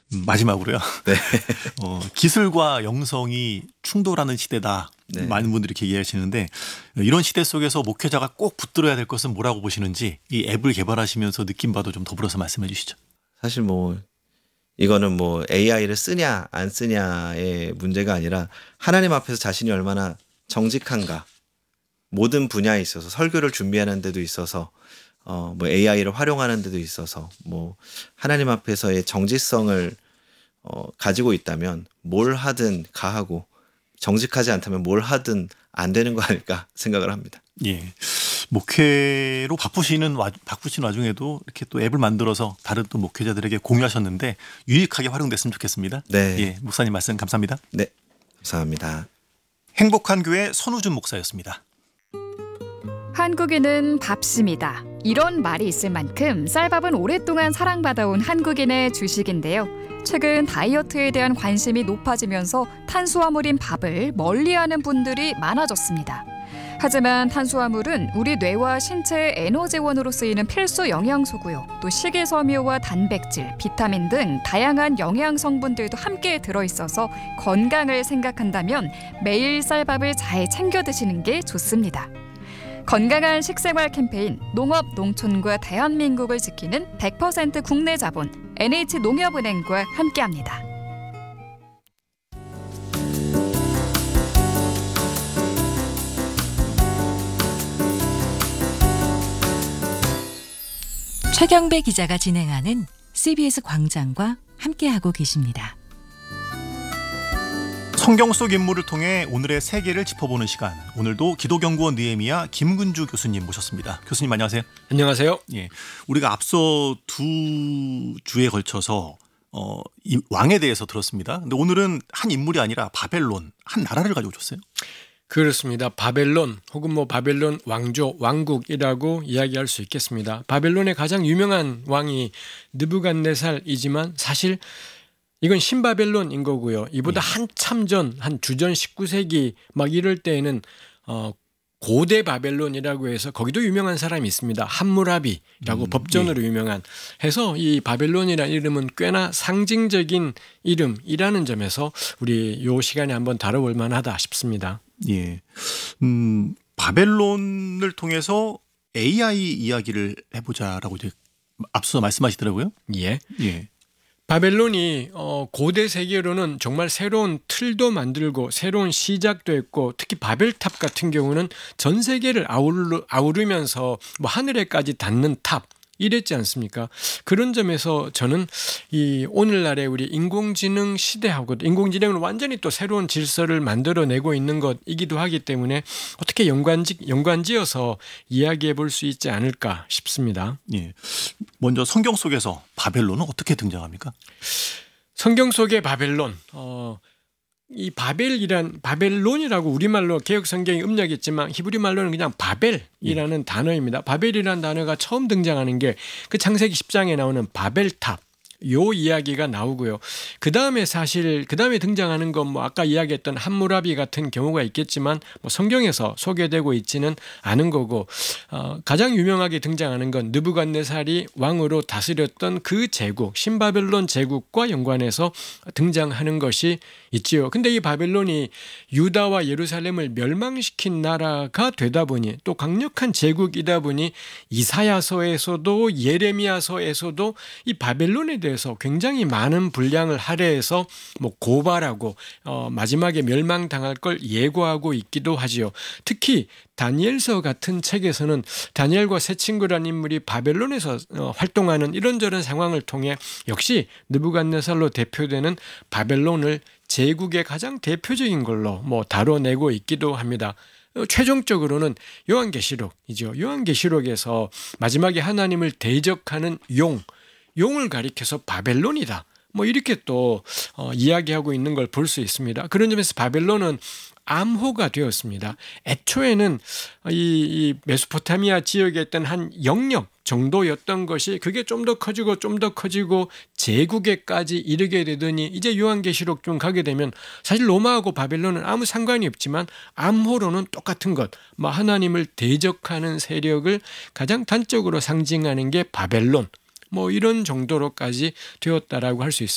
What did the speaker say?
마지막으로요. 네. 기술과 영성이 충돌하는 시대다. 네. 많은 분들이 이렇게 이해하시는데 이런 시대 속에서 목회자가 꼭 붙들어야 될 것은 뭐라고 보시는지 이 앱을 개발하시면서 느낀 바도 좀 더불어서 말씀해 주시죠. 사실 이거는 AI를 쓰냐 안 쓰냐의 문제가 아니라 하나님 앞에서 자신이 얼마나 정직한가, 모든 분야에 있어서 설교를 준비하는 데도 있어서 AI를 활용하는 데도 있어서 하나님 앞에서의 정직성을 가지고 있다면 뭘 하든 가하고, 정직하지 않다면 뭘 하든 안 되는 거 아닐까 생각을 합니다. 예. 목회로 바쁘신 와중에도 이렇게 또 앱을 만들어서 다른 또 목회자들에게 공유하셨는데 유익하게 활용됐으면 좋겠습니다. 네. 예, 목사님 말씀 감사합니다. 네, 감사합니다. 행복한 교회 선우준 목사였습니다. 한국인은 밥심이다. 이런 말이 있을 만큼 쌀밥은 오랫동안 사랑받아온 한국인의 주식인데요. 최근 다이어트에 대한 관심이 높아지면서 탄수화물인 밥을 멀리하는 분들이 많아졌습니다. 하지만 탄수화물은 우리 뇌와 신체의 에너지원으로 쓰이는 필수 영양소고요. 또 식이섬유와 단백질, 비타민 등 다양한 영양 성분들도 함께 들어있어서 건강을 생각한다면 매일 쌀밥을 잘 챙겨 드시는 게 좋습니다. 건강한 식생활 캠페인 농업, 농촌과 대한민국을 지키는 100% 국내 자본 NH농협은행과 함께합니다. 최경배 기자가 진행하는 CBS 광장과 함께하고 계십니다. 성경 속 인물을 통해 오늘의 세계를 짚어보는 시간. 오늘도 기도경구원 느헤미야 김근주 교수님 모셨습니다. 교수님 안녕하세요. 안녕하세요. 예, 우리가 앞서 두 주에 걸쳐서 이 왕에 대해서 들었습니다. 근데 오늘은 한 인물이 아니라 바벨론, 한 나라를 가지고 오셨어요. 그렇습니다. 바벨론 혹은 바벨론 왕조, 왕국이라고 이야기할 수 있겠습니다. 바벨론의 가장 유명한 왕이 느부갓네살이지만 사실 이건 신바벨론인 거고요. 이보다 한참 전, 한 주전 19세기 이럴 때에는 고대 바벨론이라고 해서 거기도 유명한 사람이 있습니다. 함무라비라고 법전으로 유명한 해서 이 바벨론이라는 이름은 꽤나 상징적인 이름이라는 점에서 우리 요 시간에 한번 다뤄볼 만하다 싶습니다. 예, 바벨론을 통해서 AI 이야기를 해보자라고 이제 앞서 말씀하시더라고요. 예. 예. 바벨론이 고대 세계로는 정말 새로운 틀도 만들고 새로운 시작도 했고, 특히 바벨탑 같은 경우는 전 세계를 아우르면서 하늘에까지 닿는 탑 이랬지 않습니까? 그런 점에서 저는 이 오늘날의 우리 인공지능 시대하고, 인공지능은 완전히 또 새로운 질서를 만들어내고 있는 것이기도 하기 때문에 어떻게 연관지어서 이야기해 볼 수 있지 않을까 싶습니다. 예. 먼저 성경 속에서 바벨론은 어떻게 등장합니까? 성경 속의 바벨론, 이 바벨론이라고 우리말로 개역 성경이 음력했지만 히브리 말로는 그냥 바벨이라는 단어입니다. 바벨이라는 단어가 처음 등장하는 게 그 창세기 10장에 나오는 바벨탑, 요 이야기가 나오고요. 그 다음에 등장하는 건 아까 이야기했던 함무라비 같은 경우가 있겠지만 성경에서 소개되고 있지는 않은 거고, 가장 유명하게 등장하는 건 느부갓네살이 왕으로 다스렸던 그 제국, 신바벨론 제국과 연관해서 등장하는 것이 있지요. 근데 이 바벨론이 유다와 예루살렘을 멸망시킨 나라가 되다 보니, 또 강력한 제국이다 보니 이사야서에서도 예레미야서에서도 이 바벨론에 대해서 굉장히 많은 분량을 할애해서 고발하고 마지막에 멸망당할 걸 예고하고 있기도 하지요. 특히 다니엘서 같은 책에서는 다니엘과 세 친구라는 인물이 바벨론에서 활동하는 이런저런 상황을 통해 역시 느부갓네살로 대표되는 바벨론을 제국의 가장 대표적인 걸로 다뤄내고 있기도 합니다. 최종적으로는 요한계시록이죠. 요한계시록에서 마지막에 하나님을 대적하는 용을 가리켜서 바벨론이다, 이렇게 또 이야기하고 있는 걸 볼 수 있습니다. 그런 점에서 바벨론은 암호가 되었습니다. 애초에는 이 메소포타미아 지역에 있던 한 영역 정도였던 것이 그게 좀 더 커지고 제국에까지 이르게 되더니 이제 요한계시록 좀 가게 되면 사실 로마하고 바벨론은 아무 상관이 없지만 암호로는 똑같은 것, 하나님을 대적하는 세력을 가장 단적으로 상징하는 게 바벨론, 이런 정도로까지 되었다라고 할 수 있습니다.